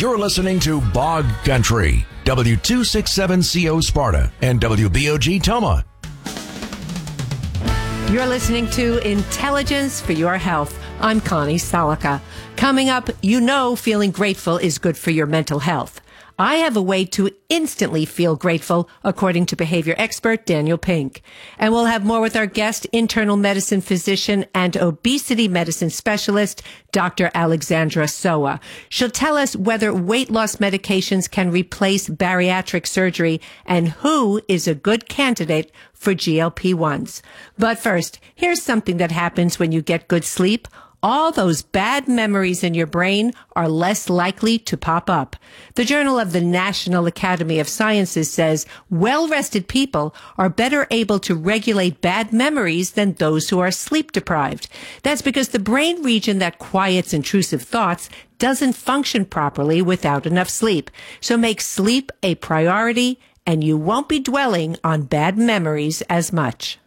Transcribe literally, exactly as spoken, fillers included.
You're listening to Bog Country, W two sixty-seven C O Sparta and W B O G Toma. You're listening to Intelligence for Your Health. I'm Connie Salika. Coming up, you know feeling grateful is good for your mental health. I have a way to instantly feel grateful, according to behavior expert Daniel Pink. And we'll have more with our guest, internal medicine physician and obesity medicine specialist, Doctor Alexandra Soa. She'll tell us whether weight loss medications can replace bariatric surgery and who is a good candidate for G L P ones. But first, here's something that happens when you get good sleep. All those bad memories in your brain are less likely to pop up. The Journal of the National Academy of Sciences says well-rested people are better able to regulate bad memories than those who are sleep deprived. That's because the brain region that quiets intrusive thoughts doesn't function properly without enough sleep. So make sleep a priority, and you won't be dwelling on bad memories as much.